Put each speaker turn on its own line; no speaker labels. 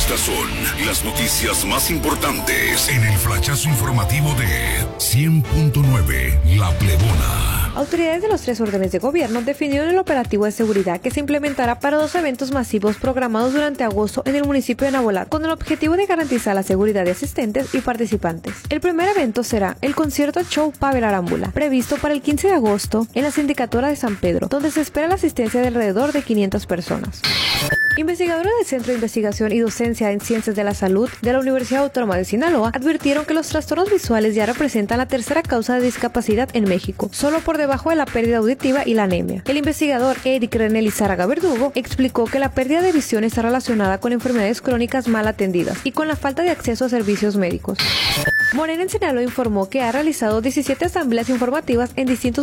Estas son las noticias más importantes en el flachazo informativo de 100.9 La Plebona.
Autoridades de los 3 órdenes de gobierno definieron el operativo de seguridad que se implementará para 2 eventos masivos programados durante agosto en el municipio de Nabolat, con el objetivo de garantizar la seguridad de asistentes y participantes. El primer evento será el concierto show Pavel Arámbula, previsto para el 15 de agosto en la Sindicatura de San Pedro, donde se espera la asistencia de alrededor de 500 personas. Investigadores del Centro de Investigación y Docencia en Ciencias de la Salud de la Universidad Autónoma de Sinaloa advirtieron que los trastornos visuales ya representan la tercera causa de discapacidad en México, solo por debajo de la pérdida auditiva y la anemia. El investigador Eric René Lizárraga Verdugo explicó que la pérdida de visión está relacionada con enfermedades crónicas mal atendidas y con la falta de acceso a servicios médicos. Morena en Sinaloa informó que ha realizado 17 asambleas informativas en distintos